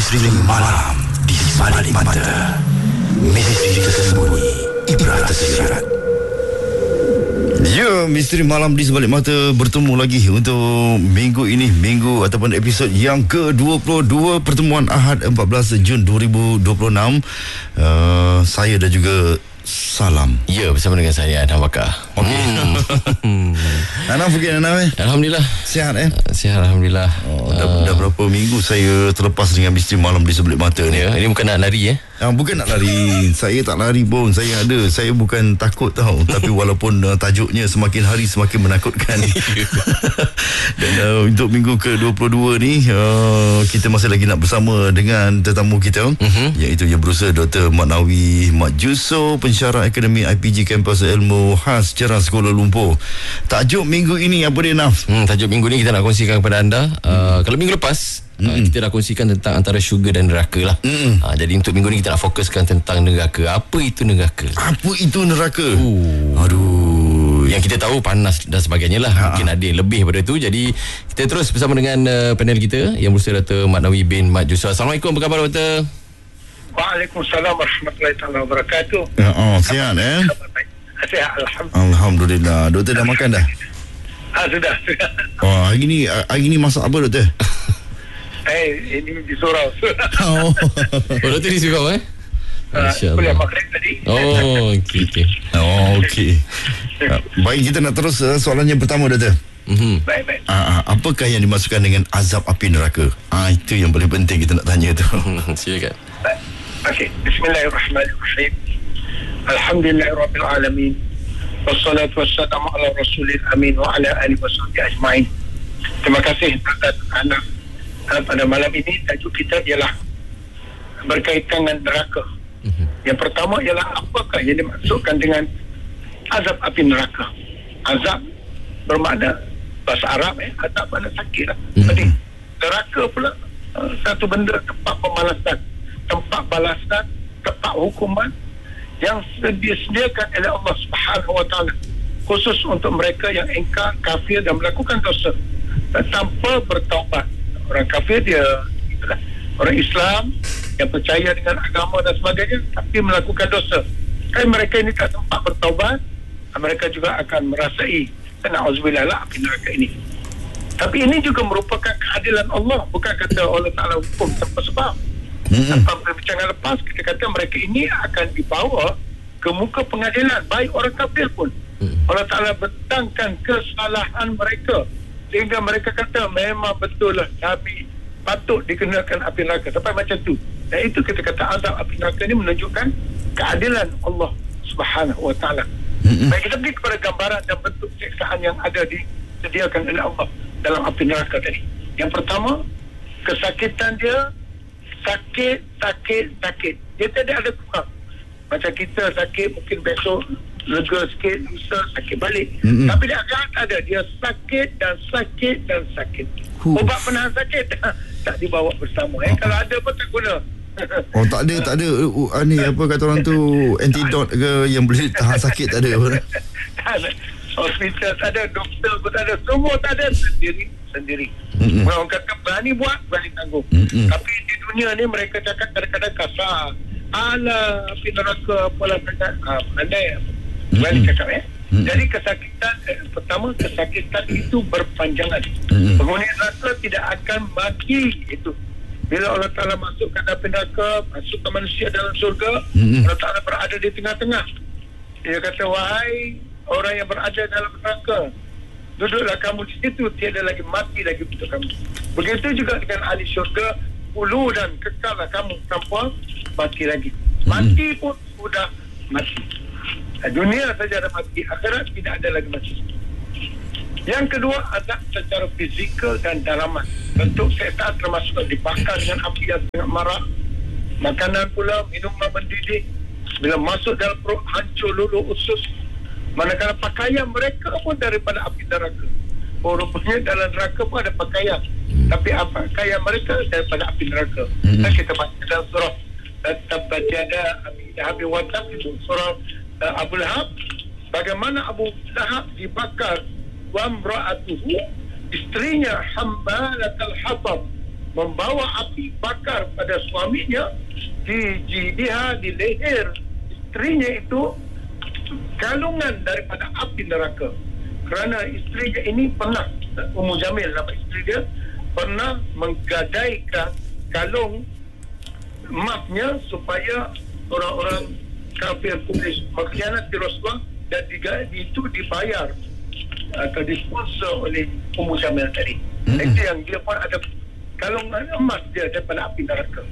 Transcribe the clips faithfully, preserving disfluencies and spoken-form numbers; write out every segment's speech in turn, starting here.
Misteri malam di sebalik mata. Misteri tersembunyi, ibrah tersirat. Ya, Misteri Malam di Sebalik Mata bertemu lagi untuk minggu ini, minggu ataupun episod yang ke dua puluh dua, pertemuan Ahad empat belas Jun dua ribu dua puluh enam. uh, Saya dan juga Salam. Ya, bersama dengan saya Anam Bakar. Okey. Hmm. Anam, pergi Anam eh? Alhamdulillah. Sihat eh? Sihat, Alhamdulillah. Oh, dah, uh, dah berapa minggu saya terlepas dengan Misteri Malam di Sebalik Mata ni. Ya, ini bukan nak lari eh? Ah, bukan nak lari. Saya tak lari pun. Saya ada. Saya bukan takut tau. Tapi walaupun uh, tajuknya semakin hari semakin menakutkan. Dan uh, untuk minggu ke dua puluh dua ni, uh, kita masih lagi nak bersama dengan tetamu kita, uh-huh. iaitu Yang Berusaha Doktor Mat Nawi Mat Juso, pensyarah Akademi I P G Kampus Ilmu Khas Ceras Kuala Lumpur. Tajuk minggu ini apa dia, Naf? Hmm, tajuk minggu ni kita nak kongsikan kepada anda. Uh, kalau minggu lepas Uh, kita dah kongsikan tentang antara syurga dan neraka lah. uh, Jadi untuk minggu ni kita nak fokuskan tentang neraka. Apa itu neraka? Apa itu neraka? uh. Aduh, yang kita tahu panas dan sebagainya lah. Ha. Mungkin ada lebih daripada itu. Jadi kita terus bersama dengan uh, panel kita, Yang Berusaha Doktor Mat Nawi bin Mat Juso. Assalamualaikum, apa khabar Doktor? Waalaikumsalam warahmatullahi wabarakatuh. Ya, oh, sihat eh? Sihat, Alhamdulillah. Alhamdulillah. Doktor dah makan dah? Ah, sudah, sudah. Oh, hari ni hari ni masak apa, Doktor? Eh, ini di surau. Oh, oh Doktor di surau eh? Kuliah maghrib tadi. Oh, okey, okey. Oh, okey. Baik, kita nak terus uh, soalan yang pertama, Doktor. Mm-hmm. Baik, baik. Uh, apakah yang dimasukkan dengan azab api neraka? Ah, itu yang paling penting kita nak tanya tu. Silakan. Okey, bismillahirrahmanirrahim. Alhamdulillahirabbil alamin. Wassalatu wassalamu ala rasulil amin wa ala alihi wasahbihi ajmain. Terima kasih atas anak. Pada malam ini tajuk kita ialah berkaitan dengan neraka. Uh-huh. Yang pertama ialah apakah yang dimaksudkan dengan azab api neraka. Azab bermakna bahasa Arab eh, azab makna sakit lah. Uh-huh. Jadi neraka pula uh, satu benda, tempat pembalasan, tempat balasan, tempat hukuman yang disediakan oleh Allah Subhanahu Wa Taala khusus untuk mereka yang engkar, kafir dan melakukan dosa dan tanpa bertaubat. Orang kafir dia itulah, orang Islam yang percaya dengan agama dan sebagainya tapi melakukan dosa. Kalau mereka ini tak sempat bertaubat, mereka juga akan merasai na'udzubillah lah api neraka ini. Tapi ini juga merupakan keadilan Allah, bukan kata Allah Ta'ala hukum tanpa sebab. Tanpa perbincangan lepas, kita kata mereka ini akan dibawa ke muka pengadilan, baik orang kafir pun. Allah Ta'ala bentangkan kesalahan mereka sehingga mereka kata memang betul lah Nabi patut dikenakan api neraka, sampai macam tu. Dan itu kita kata azab api neraka ini menunjukkan keadilan Allah Subhanahu Wa Taala. Baik, kita pergi kepada gambaran dan bentuk siksaan yang ada disediakan oleh Allah dalam api neraka tadi. Yang pertama, kesakitan dia sakit, sakit, sakit. Dia tidak ada kurang. Macam kita sakit mungkin besok lega sikit, lusa sakit balik. Mm-hmm. Tapi dia agak ada, dia sakit dan sakit dan sakit. Huh. Ubat penahan sakit tak dibawa bersama. Eh, oh. Kalau ada pun tak guna. Oh, tak ada, tak ada uh, ni apa kata orang tu, antidot ke yang boleh tahan sakit, tak ada. Tak ada. Hospital tak ada, doktor pun tak ada, semua tak ada, sendiri sendiri. Mm-hmm. Orang kata berani buat, berani tanggung. Mm-hmm. Tapi di dunia ni mereka cakap kadang-kadang kasar. Alah, api neraka apalah sangat. Ha, pandai berani cakap eh. Mm-hmm. Jadi kesakitan eh, pertama, kesakitan itu berpanjangan. Mm-hmm. Penghuni neraka tidak akan mati itu. Bila Allah Ta'ala masukkan api neraka, masukkan manusia dalam surga, mm-hmm. Allah Ta'ala berada di tengah-tengah. Dia kata, wahai orang yang berada dalam neraka, duduklah kamu di situ, tiada lagi mati lagi untuk kamu. Begitu juga dengan ahli syurga, hulu dan kekallah kamu tanpa mati lagi. Mati pun sudah mati. Dunia saja ada mati, akhirat tidak ada lagi mati. Yang kedua, azab secara fizikal dan dalaman. Bentuk setan termasuk dibakar dengan api yang sangat marah. Makanan pula, minuman mendidih. Bila masuk dalam perut, hancur luluh usus. Manakala pakaian mereka pun daripada api neraka. Oh, rupanya dalam neraka pun ada pakaian. Tapi apa pakaian mereka daripada api neraka. Hmm. Dan kita baca dalam surah Tabbat yada Abi Lahab wa Tab, itu surah uh, Abu Lahab. Bagaimana Abu Lahab dibakar, wa imra'atuhu, isterinya hammalatal hatab, membawa api bakar pada suaminya di jidihah, di leher isterinya itu galungan daripada api neraka. Kerana isterinya ini pernah, Ummu Jamil nama isteri dia, pernah menggadaikan kalung emasnya supaya orang-orang kafir Quraisy mengkhianati Rasulullah, dan diga, itu dibayar atau disponsor oleh Ummu Jamil tadi. Mm-hmm. Itu yang dia pun ada kalung emas dia daripada api neraka.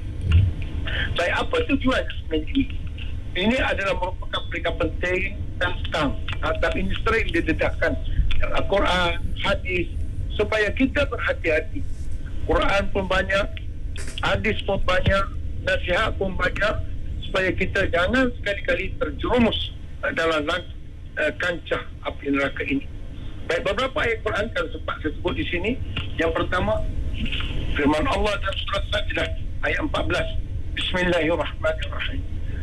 Baik, apa tujuan sebenarnya ini? Ini adalah merupakan perkara penting tentang atau ini sering didedahkan Al-Quran, hadis, supaya kita berhati-hati. Quran pun banyak, hadis pun banyak, nasihat pun banyak, supaya kita jangan sekali-kali terjerumus dalam uh, kancah api neraka ini. Baik, beberapa ayat Quran kan sempat saya sebut di sini. Yang pertama, firman Allah dalam surah Sajdah ayat empat belas. Bismillahirrahmanirrahim.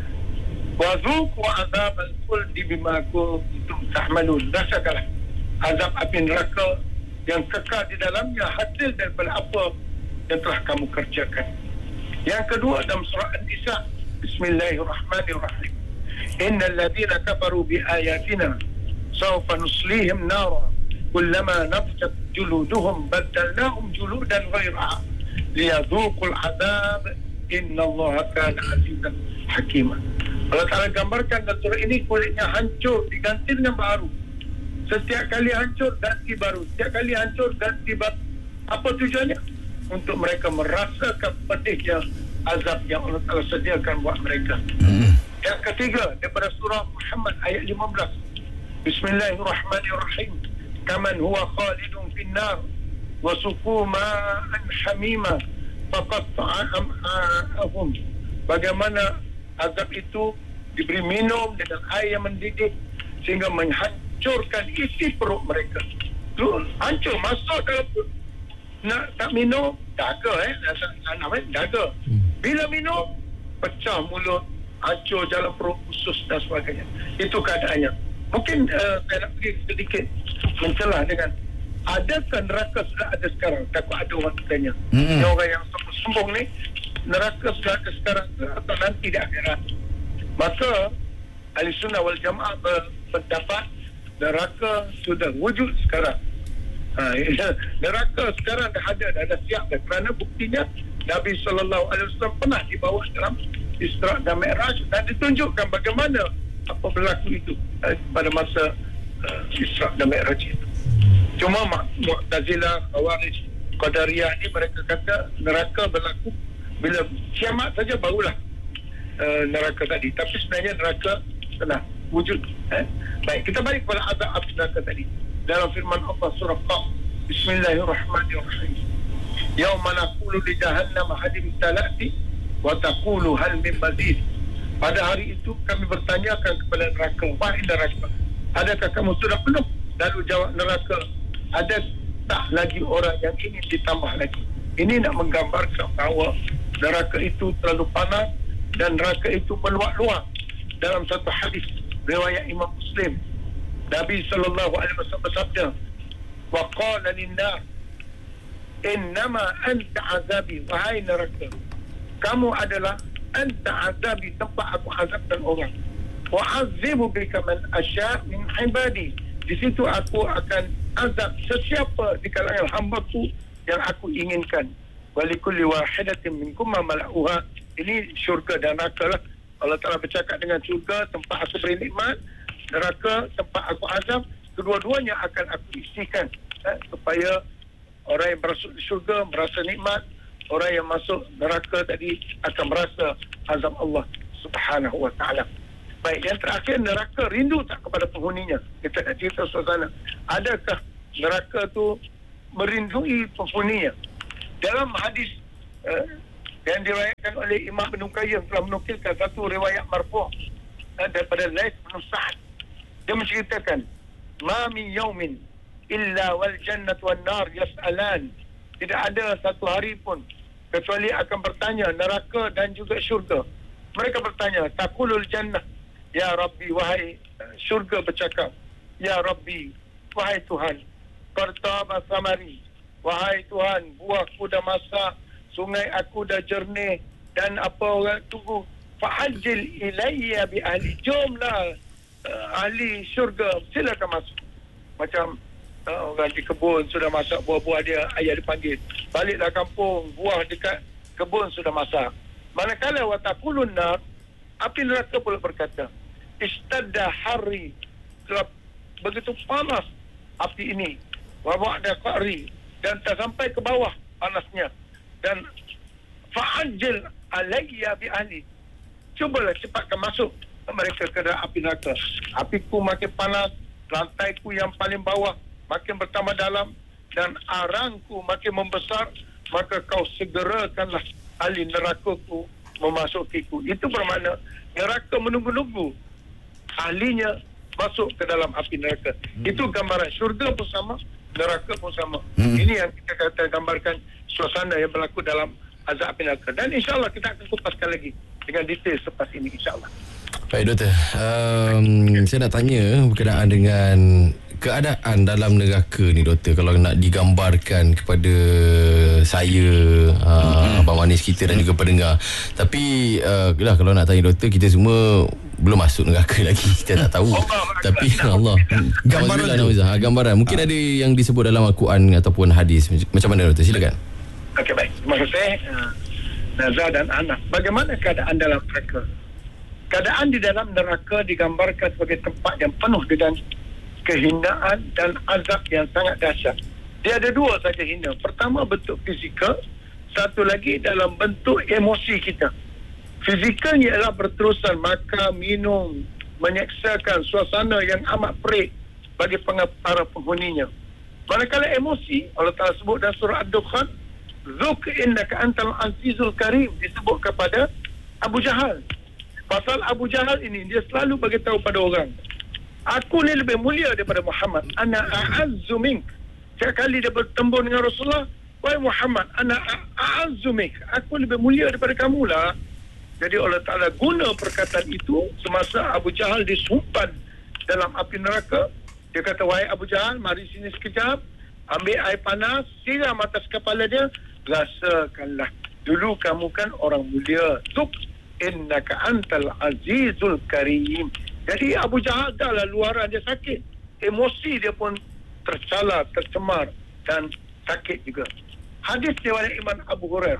Wa dzuqu adzabal khuldi bima kuntum ta'malun. Rasakanlah azab api neraka yang kekal di dalamnya hasil daripada apa yang telah kamu kerjakan. Yang kedua dalam surah An-Nisa, Bismillahirrahmanirrahim. Innal ladzina kafaru bi ayatina sawfa nuslihim nara kullama nafshat juluduhum baddalnahum juludan ghairaha liyadhuqul adzab innallaha kana azizan hakima. Allah Ta'ala gambarkan dalam surah ini kulitnya hancur diganti dengan baru. Setiap kali hancur ganti baru, setiap kali hancur ganti baru. Apa tujuannya? Untuk mereka merasakan pedihnya azab yang Allah Ta'ala sediakan buat mereka. Hmm. Yang ketiga daripada surah Muhammad ayat lima belas. Bismillahirrahmanirrahim. Kaman huwa khalidun finnar wa suqu ma'an hamima faqatta'a am'a'ahum. Bagaimana azab itu diberi minum dengan air yang mendidih sehingga menghancurkan isi perut mereka. Tu hancur, masuk dalam perut. Nak tak minum, daga eh, nak eh, daga. Bila minum, pecah mulut, hancur jalan perut, usus dan sebagainya. Itu keadaannya. Mungkin uh, saya nak pergi sedikit mencelah dengan, adakah neraka sudah ada sekarang? Takut ada orang tanya. Mm-hmm. Orang yang sombong ni, neraka sudah ada sekarang atau nanti di akhirat? Maka Ahli Sunnah wal Jamaah berpendapat neraka sudah wujud sekarang. Ha, neraka sekarang dah ada, dah ada siap dah. Kerana buktinya Nabi sallallahu alaihi wasallam pernah dibawa dalam Isra' dan Mi'raj dan ditunjukkan bagaimana apa berlaku itu uh, pada masa uh, Isra' dan Mi'raj itu. Cuma Mu'tazilah, Khawarij, Qadariyah ni mereka kata neraka berlaku bila kiamat saja barulah uh, neraka tadi. Tapi sebenarnya neraka telah wujud. Eh? Baik, kita balik kepada azab api neraka tadi. Dalam firman Allah surah Qaf, Bismillahirrahmanirrahim. Yauma naqulu li jahannam hadim talati wa taqulu hal min mazid. Pada hari itu kami bertanyakan kepada neraka, wahai neraka, adakah kamu sudah penuh? Lalu jawab neraka, ada tak lagi orang yang ingin ditambah lagi? Ini nak menggambarkan bahawa neraka itu terlalu panas dan neraka itu meluak-luak. Dalam satu hadis riwayat Imam Muslim, Nabi sallallahu alaihi wasallam bersabda, wa qala lin-nar innama anta azabi, wahai neraka, kamu adalah anta azabi, tempat aku azabkan orang. Wa azibu bika man asya' min ibadi, di situ aku akan azab sesiapa di kalangan hamba-Ku yang aku inginkan. Walikulli wahidatin minkum ma mala'uha. Ini syurga dan neraka lah. Allah Ta'ala bercakap dengan syurga, tempat aku beri nikmat, neraka, tempat aku azab, kedua-duanya akan aku isikan, eh, supaya orang yang masuk syurga merasa nikmat, orang yang masuk neraka tadi akan merasa azab Allah Subhanahu wa ta'ala. Baik, yang terakhir, neraka rindu tak kepada penghuninya? Kita nak cerita suasana. Adakah neraka tu merindui penghuninya? Dalam hadis uh, yang diriwayatkan oleh Imam Ibn Qayyim telah menukilkan satu riwayat marfu' uh, daripada Laits bin Sa'ad. Dia menceritakan, ma min yaumin illa wal jannatu wan nar yas'alan. Tidak ada satu hari pun kecuali akan bertanya neraka dan juga syurga. Mereka bertanya, taqulul jannah, ya Rabbi, wahai syurga bercakap, ya Rabbi, wahai Tuhan, qartaba samari, wahai Tuhan, buahku dah masak, sungai aku dah jernih dan apa orang tunggu fa'ajil ilayya bi ahli, jomlah uh, ahli syurga silakan masuk. Macam uh, orang di kebun sudah masak buah-buah dia, ayah dipanggil baliklah kampung, buah dekat kebun sudah masak. Manakala wa taqulun nar, api neraka pula berkata istadda hari, telah begitu panas api ini, wa ba'da qari, dan tak sampai ke bawah panasnya, dan fa'ajil alayya bi ahli, cubalah cepatkan masuk mereka ke dalam api neraka. Apiku makin panas, lantaiku yang paling bawah makin bertambah dalam, dan arangku makin membesar, maka kau segerakanlah ahli nerakaku memasukiku. Itu bermakna neraka menunggu-nunggu ahlinya masuk ke dalam api neraka. Hmm. Itu gambaran syurga pun sama, neraka pun sama. Hmm. Ini yang kita kata gambarkan suasana yang berlaku dalam azab api neraka. Dan insyaAllah kita akan kupaskan lagi dengan detail selepas ini, insyaAllah. Baik doktor, um, saya nak tanya berkenaan dengan keadaan dalam neraka ni doktor, kalau nak digambarkan kepada saya, uh, Abang Manis kita dan juga pendengar. Tapi uh, lah, kalau nak tanya doktor, kita semua belum masuk neraka lagi, kita tak tahu. Tapi Allah, gambaran tu, gambaran mungkin ada yang disebut dalam Al-Quran ataupun hadis. Macam mana doktor, silakan. Okey, baik, terima kasih uh, Nazar dan Anas. Bagaimana keadaan dalam neraka? Keadaan di dalam neraka digambarkan sebagai tempat yang penuh dengan kehinaan dan azab yang sangat dahsyat. Dia ada dua saja hina. Pertama bentuk fizikal, satu lagi dalam bentuk emosi kita. Fizikalnya ialah berterusan makan, minum, menyeksakan suasana yang amat perik bagi para penghuninya. Manakala emosi, Allah Ta'ala sebut dalam surah Ad-Dukhan, Zuk innaka antal azizul karim, disebut kepada Abu Jahal. Pasal Abu Jahal ini, dia selalu bagi tahu pada orang, aku ni lebih mulia daripada Muhammad. Ana a'azzu mink. Setiap kali dia bertembur dengan Rasulullah, wahai Muhammad, ana a'azzu mink, aku lebih mulia daripada kamu lah. Jadi Allah Ta'ala guna perkataan itu semasa Abu Jahal disumpan dalam api neraka. Dia kata, wahai Abu Jahal, mari sini sekejap, ambil air panas, siram atas kepala dia, rasakanlah, dulu kamu kan orang mulia. Tuk innaka antal azizul karim. Jadi Abu Jahal dah lah luaran dia sakit, emosi dia pun tercala, tercemar dan sakit juga. Hadis daripada Imam Abu Hurairah,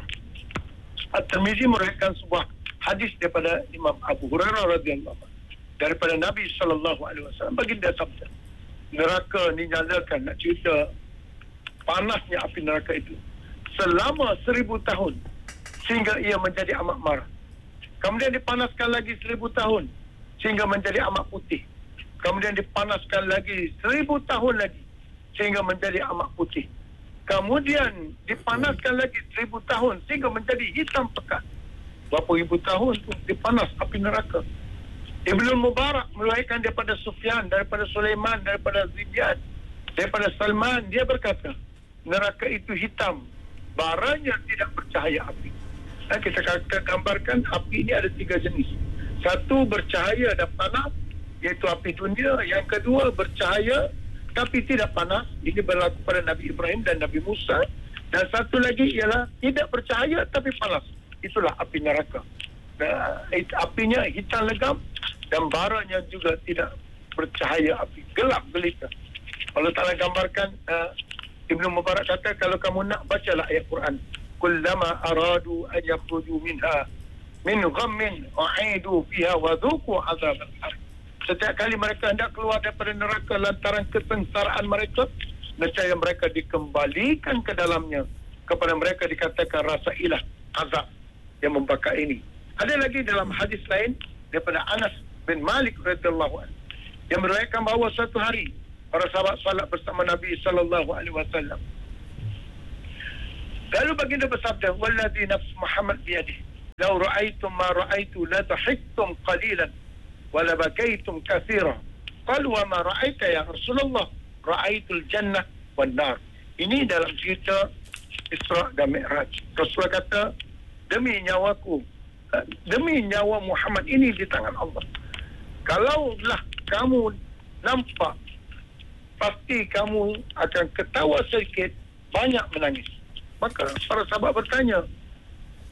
At-Tirmizi meriwayatkan sebuah hadis daripada Imam Abu Hurairah radhiyallahu anhu daripada Nabi sallallahu alaihi wasallam. Baginda sabda, neraka ni nyalakan, nak cerita panasnya api neraka itu selama seribu tahun sehingga ia menjadi amat marah. Kemudian dipanaskan lagi seribu tahun sehingga menjadi amat putih. Kemudian dipanaskan lagi seribu tahun lagi sehingga menjadi amat putih. Kemudian dipanaskan lagi seribu tahun sehingga menjadi hitam pekat. Berapa ribu tahun tu dipanas api neraka. Ibnu Mubarak meriwayatkan daripada Sufyan, daripada Sulaiman, daripada Ziyad, daripada Salman, dia berkata, neraka itu hitam, baranya tidak bercahaya api. Dan kita kata gambarkan api ini ada tiga jenis. Satu bercahaya dan panas, iaitu api dunia. Yang kedua bercahaya tapi tidak panas, ini berlaku pada Nabi Ibrahim dan Nabi Musa. Dan satu lagi ialah tidak bercahaya tapi panas, itulah api neraka. Nah, apinya hitam legam dan baranya juga tidak bercahaya api, gelap gelita. Allah Ta'ala gambarkan, uh, Ibnu Mubarak kata, kalau kamu nak, bacalah ayat Quran. Kullama aradu an yakhruju minha min ghammin u'idu fiha wa dhuqu azabal har. Setiap kali mereka hendak keluar daripada neraka lantaran kesengsaraan mereka, nescaya mereka dikembalikan ke dalamnya. Kepada mereka dikatakan, rasailah azab yang membakar ini. Ada lagi dalam hadis lain daripada Anas bin Malik radhiyallahu anhu yang meriwayatkan bahawa suatu hari para sahabat salat bersama Nabi sallallahu alaihi wasallam. Lalu baginda bersabda, wallazi nafs Muhammad biyadihi, law ra'aytum ma ra'aytu la dhahiktum qalilan wa la bakaytum katsiran. Qalu wa ma ra'aita ya Rasulullah? Ra'aitul jannah wan nar. Ini dalam cerita Isra dan Mi'raj. Rasulullah kata, demi nyawaku, demi nyawa Muhammad ini di tangan Allah, kalaulah kamu nampak, pasti kamu akan ketawa sedikit, banyak menangis. Maka para sahabat bertanya,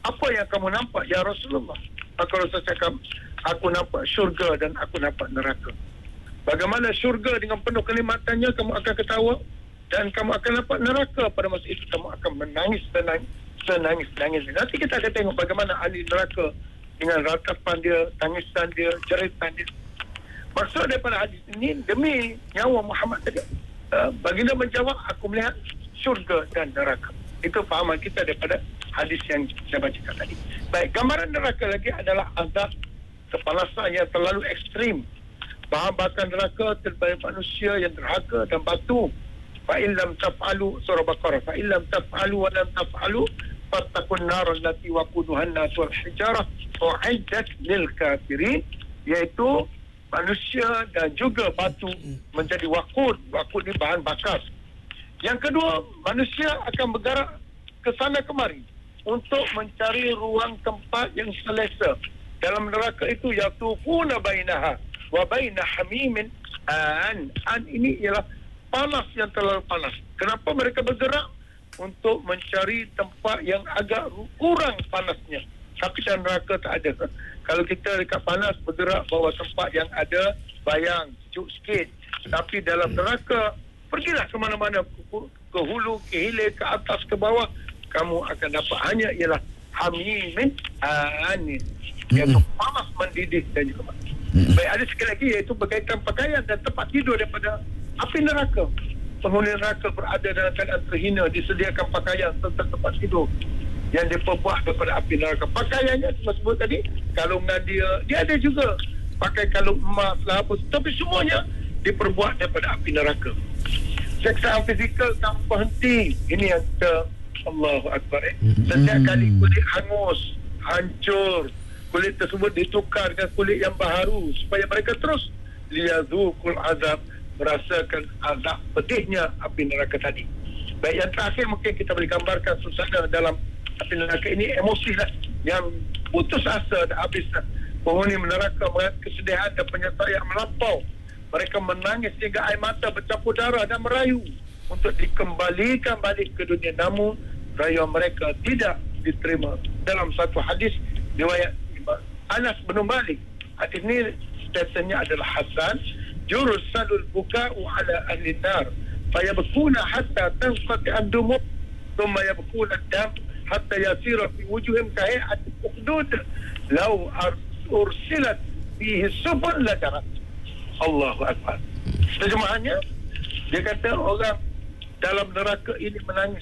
apa yang kamu nampak ya Rasulullah? Maka Rasulullah cakap, aku nampak syurga dan aku nampak neraka. Bagaimana syurga dengan penuh kenikmatannya, kamu akan ketawa, dan kamu akan nampak neraka pada masa itu kamu akan menangis senangis senangis nangis. Nanti kita akan tengok bagaimana ahli neraka dengan ratapan dia, tangisan dia, jeritan dia. Maksud daripada hadis ini, demi nyawa Muhammad tadi, uh, baginda menjawab, aku melihat syurga dan neraka. Itu fahaman kita daripada hadis yang saya bacakan tadi. Baik, gambaran neraka lagi adalah azab kepanasan yang terlalu ekstrim. Bahan bakar neraka terhadap manusia yang derhaka dan batu. Fa'in lam taf'alu, surah Baqarah, fa'in lam taf'alu wa lam taf'alu fattakun nar allati waquduhan nas wal hijarah u'iddat lil kafirin, iaitu manusia dan juga batu menjadi waqud. Waqud ni bahan bakar. Yang kedua, manusia akan bergerak ke sana kemari untuk mencari ruang tempat yang selesa. Dalam neraka itu yatufuna bainaha wa baina hamimin an. An ini ialah panas yang terlalu panas. Kenapa mereka bergerak? Untuk mencari tempat yang agak kurang panasnya. Tapi dalam neraka tak ada. Kalau kita dekat panas bergerak bawa tempat yang ada bayang, sejuk sikit. Tapi dalam neraka, pergilah ke mana-mana, ke hulu, ke hilir, ke atas, ke bawah, kamu akan dapat hanya ialah hamimin anin, iaitu panas mendidih dan juga mati. Baik, ada sekali lagi iaitu berkaitan pakaian dan tempat tidur daripada api neraka. Penghuni neraka berada dalam keadaan terhina, disediakan pakaian serta tempat tidur yang diperbuat daripada api neraka. Pakaiannya saya sebut tadi, kalungan dia, dia ada juga pakai kalung emas lah apa, tapi semuanya diperbuat daripada api neraka. Seksaan fizikal tanpa henti, ini yang kita, Allahu Akbar, eh. Setiap kali kulit hangus, hancur, kulit tersebut ditukar dengan kulit yang baharu supaya mereka terus liyadzuqul azab, merasakan azab pedihnya api neraka tadi. Baik, yang terakhir mungkin kita boleh gambarkan suasana dalam api neraka ini, emosi lah yang putus asa dan habis lah. Penghuni neraka mengalami kesedihan dan penyesal yang melampau. Mereka menangis sehingga air mata bercampur darah dan merayu untuk dikembalikan balik ke dunia, namun rayuan mereka tidak diterima. Dalam satu hadis riwayat Anas bin Malik, hadis ini statusnya adalah hasan, jursalul buka'u ala ahli nar fayabkuna hatta tanqati ad-dumur thumma yabkuna ad-dam hatta yasira fi wujuhim kahay'ati ukhdud law ursilat fihi subul la jarat. Allahu Akbar. Terjemahannya, dia kata orang dalam neraka ini menangis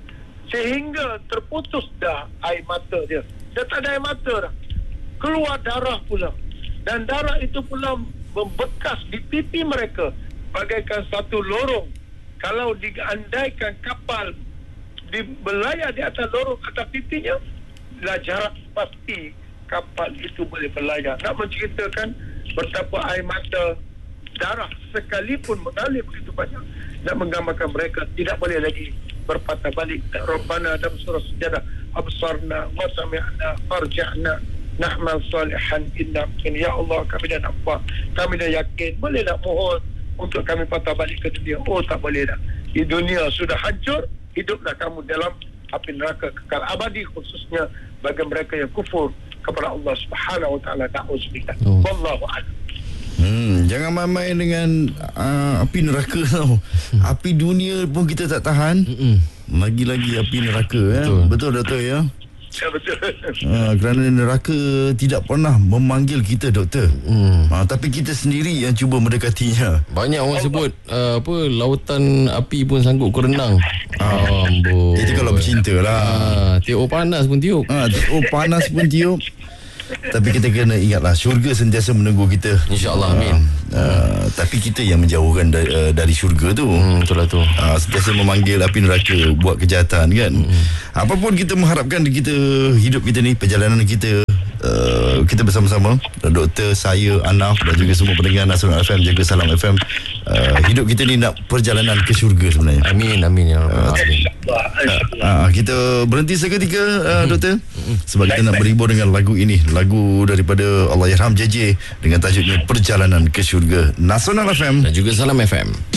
sehingga terputus dah air mata dia. Dia tak ada air mata dah, keluar darah pula, dan darah itu pula membekas di pipi mereka bagaikan satu lorong. Kalau diandaikan kapal di berlayar di atas lorong atas pipinya, lah jarak pasti kapal itu boleh berlayar. Nak menceritakan betapa air mata, darah sekalipun mengalir begitu banyak, nak menggambarkan mereka tidak boleh lagi berpatah balik. Rabbana dalam surah Sajadah, absarna wa sami'na farja'na na'mal salihan inna mungkin. Ya Allah, kami dah nampak, kami dah yakin, boleh tak mohon untuk kami patah balik ke dunia? Oh, tak boleh dah. Di dunia sudah hancur, hiduplah kamu dalam api neraka kekal abadi, khususnya bagi mereka yang kufur kepada Allah Subhanahu wa taala. Ta'uzubillah. Oh. Wallahu a'lam. Hmm, jangan main-main dengan uh, api neraka tau. Api dunia pun kita tak tahan. Mm-mm. Lagi-lagi api neraka. Betul, eh? Betul doktor ya? Ya, betul. Uh, kerana neraka tidak pernah memanggil kita doktor. Hmm. Uh, tapi kita sendiri yang cuba mendekatinya. Banyak orang sebut uh, apa, lautan api pun sanggup ku renang. uh, Amboi. Itu kalau bercinta lah. uh, Tiup panas pun tiup. uh, Tiup panas pun tiup. Tapi kita kena ingatlah, syurga sentiasa menunggu kita, InsyaAllah, amin. uh, uh, Tapi kita yang menjauhkan dari, uh, dari syurga tu. hmm, Betul lah tu. uh, Sentiasa memanggil api neraka buat kejahatan kan. hmm. Apapun kita mengharapkan kita, hidup kita ni, perjalanan kita, uh, kita bersama-sama, doktor, saya, Anaf dan juga semua pendengar Nasional F M, jaga Salam F M, uh, hidup kita ni nak perjalanan ke syurga sebenarnya. Amin, amin ya Rabbal Alamin. uh, uh, Kita berhenti seketika, uh, doktor, hmm. sebab kita nak berhibur dengan lagu ini, lagu daripada Allahyarham J J dengan tajuknya Perjalanan ke Syurga. Nasional F M dan juga Salam F M.